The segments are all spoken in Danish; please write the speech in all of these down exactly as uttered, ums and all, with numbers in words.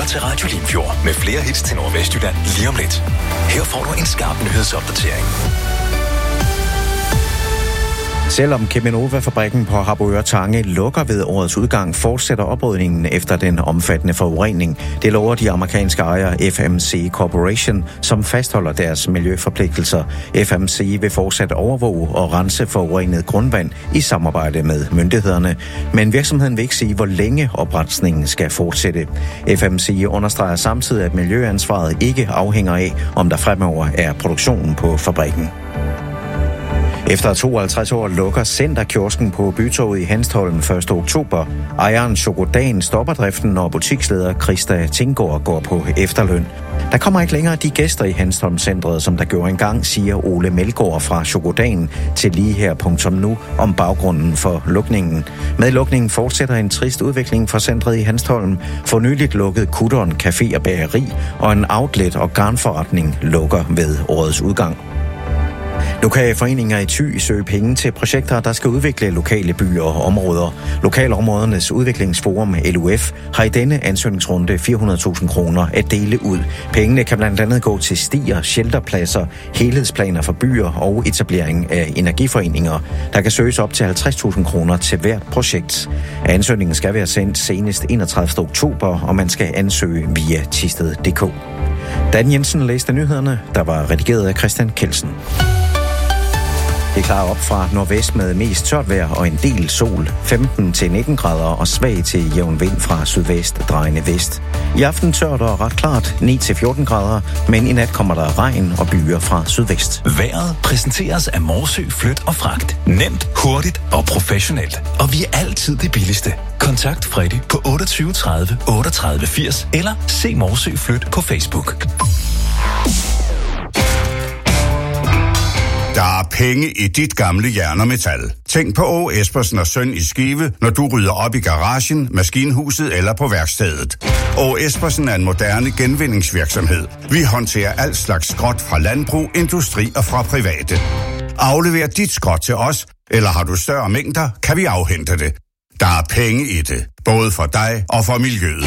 lytter til Radio Limfjord med flere hits til Nordvestjylland lige om lidt. Her får du en skarp nyhedsopdatering. Selvom Cheminova-fabrikken på Harboøre Tange lukker ved årets udgang, fortsætter oprydningen efter den omfattende forurening. Det lover de amerikanske ejere F M C Corporation, som fastholder deres miljøforpligtelser. F M C vil fortsat overvåge og rense forurenet grundvand i samarbejde med myndighederne. Men virksomheden vil ikke sige, hvor længe oprensningen skal fortsætte. F M C understreger samtidig, at miljøansvaret ikke afhænger af, om der fremover er produktionen på fabrikken. Efter tooghalvtreds år lukker Centerkiosken på Bytorvet i Hanstholm første oktober. Ejeren Chokodan stopper driften, når butiksleder Christa Tinggaard går på efterløn. Der kommer ikke længere de gæster i Hanstholm-centret, som der gjorde engang, siger Ole Melgaard fra Chokodan til lige her punktum nu om baggrunden for lukningen. Med lukningen fortsætter en trist udvikling for centret i Hanstholm. For nyligt lukkede Kutteren Café og Bageri, og en outlet- og garnforretning lukker ved årets udgang. Nu kan foreninger i Thy søge penge til projekter, der skal udvikle lokale byer og områder. Lokalområdernes udviklingsforum, L U F, har i denne ansøgningsrunde fire hundrede tusind kroner at dele ud. Pengene kan blandt andet gå til stier, shelterpladser, helhedsplaner for byer og etablering af energiforeninger. Der kan søges op til halvtreds tusind kroner til hvert projekt. Ansøgningen skal være sendt senest enogtredivte oktober, og man skal ansøge via Thisted punktum d k. Dan Jensen læste nyhederne, der var redigeret af Christian Kelsen. Det klarer op fra nordvest med mest tørt vejr og en del sol. femten til nitten grader og svag til jævn vind fra sydvest drejende vest. I aften tørt og ret klart ni til fjorten grader, men i nat kommer der regn og byer fra sydvest. Vejret præsenteres af Morsø Flyt og Fragt. Nemt, hurtigt og professionelt. Og vi er altid det billigste. Kontakt Freddy på otteogtyve tredive otteogtredive firs eller se Morsø Flyt på Facebook. Der er penge i dit gamle jern og metal. Tænk på Åge Espersen og Søn i Skive, når du rydder op i garagen, maskinhuset eller på værkstedet. Åge Espersen er en moderne genvindingsvirksomhed. Vi håndterer alt slags skrot fra landbrug, industri og fra private. Aflever dit skrot til os, eller har du større mængder, kan vi afhente det. Der er penge i det, både for dig og for miljøet.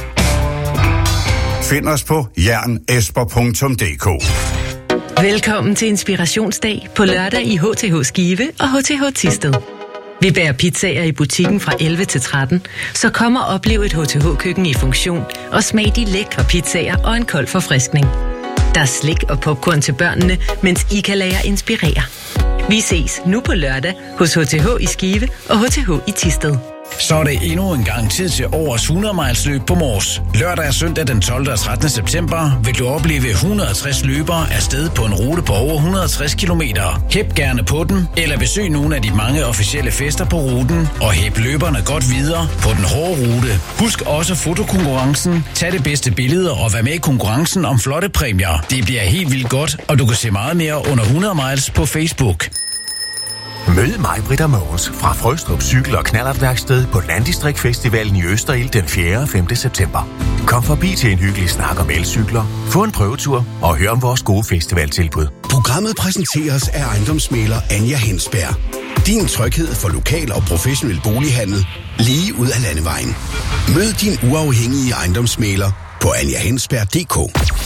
Find os på jern esper punktum d k. Velkommen til Inspirationsdag på lørdag i H T H Skive og H T H Thisted. Vi bærer pizzaer i butikken fra elleve til tretten, så kom og oplev et H T H-køkken i funktion og smag de lækre pizzaer og en kold forfriskning. Der er slik og popcorn til børnene, mens I kan lade jer inspirere. Vi ses nu på lørdag hos H T H i Skive og H T H i Thisted. Så er det endnu en gang tid til årets hundrede miles løb på Mors. Lørdag og søndag den tolvte og trettende september vil du opleve et hundrede og tres løbere afsted på en rute på over et hundrede og tres kilometer. Hæb gerne på den, eller besøg nogle af de mange officielle fester på ruten, og hæb løberne godt videre på den hårde rute. Husk også fotokonkurrencen, tag det bedste billeder og vær med i konkurrencen om flotte præmier. Det bliver helt vildt godt, og du kan se meget mere under hundrede miles på Facebook. Mød mig, Britta Mogens, fra Frøstrup Cykel- og Knallertværksted på Landdistriktfestivalen i Østerild den fjerde og femte september. Kom forbi til en hyggelig snak om elcykler, få en prøvetur og hør om vores gode festivaltilbud. Programmet præsenteres af ejendomsmægler Anja Hensberg. Din tryghed for lokal og professionel bolighandel lige ud af landevejen. Mød din uafhængige ejendomsmægler på anja hensberg punktum d k.